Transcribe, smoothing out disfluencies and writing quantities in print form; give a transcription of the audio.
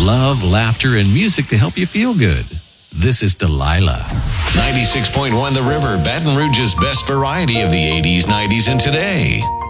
love, laughter, and music to help you feel good. This is Delilah. 96.1 The River, Baton Rouge's best variety of the 80s, 90s, and today.